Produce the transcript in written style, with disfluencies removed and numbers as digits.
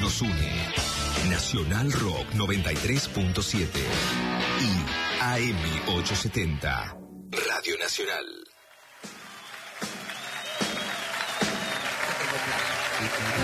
nos une. Nacional Rock 93.7 y AM 870. Radio Nacional.